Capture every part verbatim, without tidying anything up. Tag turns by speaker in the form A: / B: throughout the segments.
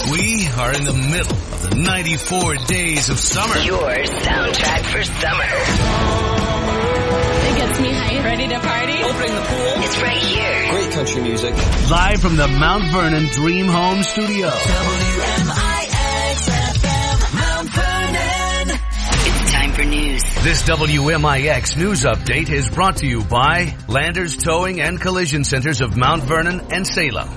A: We are in the middle of the ninety-four days of summer.
B: Your soundtrack for summer.
C: It gets me hyped. Ready to party?
B: Opening the pool. It's right here.
D: Great country music.
A: Live from the Mount Vernon Dream Home Studio.
B: W M I X F M, Mount Vernon. It's time for news.
A: This W M I X news update is brought to you by Landers Towing and Collision Centers of Mount Vernon and Salem.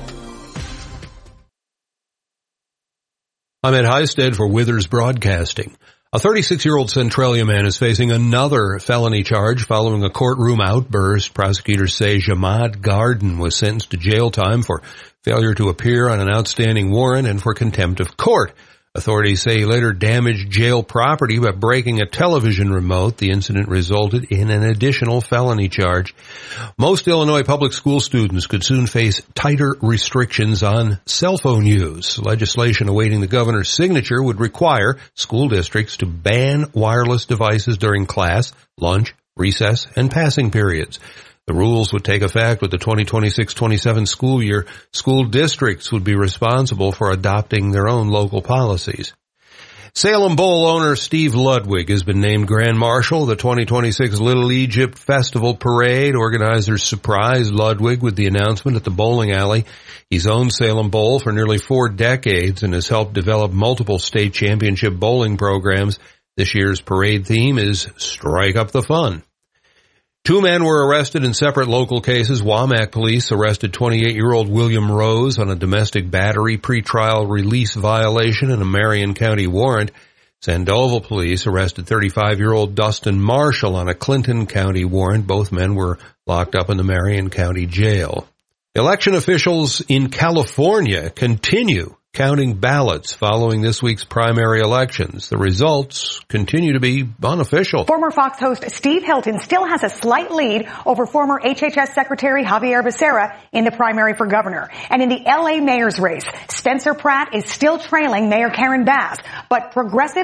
E: I'm Ed Heisted for Withers Broadcasting. A thirty-six-year-old Centralia man is facing another felony charge following a courtroom outburst. Prosecutors say Jamad Garden was sentenced to jail time for failure to appear on an outstanding warrant and for contempt of court. Authorities say he later damaged jail property by breaking a television remote. The incident resulted in an additional felony charge. Most Illinois public school students could soon face tighter restrictions on cell phone use. Legislation awaiting the governor's signature would require school districts to ban wireless devices during class, lunch, recess, and passing periods. The rules would take effect with the twenty twenty-six twenty-seven school year. School districts would be responsible for adopting their own local policies. Salem Bowl owner Steve Ludwig has been named Grand Marshal of the twenty twenty-six Little Egypt Festival Parade. Organizers surprised Ludwig with the announcement at the bowling alley. He's owned Salem Bowl for nearly four decades and has helped develop multiple state championship bowling programs. This year's parade theme is Strike Up the Fun. Two men were arrested in separate local cases. Wamak police arrested twenty-eight-year-old William Rose on a domestic battery pretrial release violation and a Marion County warrant. Sandoval police arrested thirty-five-year-old Dustin Marshall on a Clinton County warrant. Both men were locked up in the Marion County jail. Election officials in California continue counting ballots following this week's primary elections. The results continue to be unofficial.
F: Former Fox host Steve Hilton still has a slight lead over former H H S Secretary Javier Becerra in the primary for governor. And in the L A mayor's race, Spencer Pratt is still trailing Mayor Karen Bass, but progressive